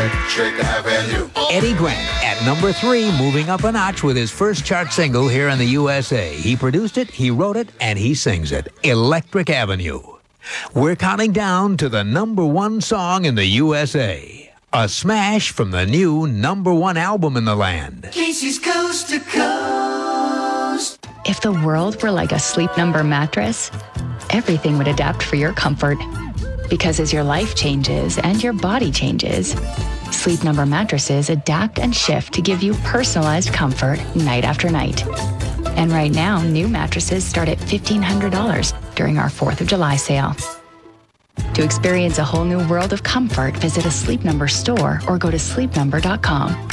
Electric Avenue. Eddie Grant at number 3, moving up a notch with his first chart single here in the USA. He produced it, he wrote it, and he sings it. Electric Avenue. We're counting down to the number 1 song in the USA. A smash from the new number 1 album in the land. Casey's Coast to Coast. If the world were like a Sleep Number mattress, everything would adapt for your comfort. Because as your life changes and your body changes, Sleep Number mattresses adapt and shift to give you personalized comfort night after night. And right now, new mattresses start at $1,500 during our 4th of July sale. To experience a whole new world of comfort, visit a Sleep Number store or go to sleepnumber.com.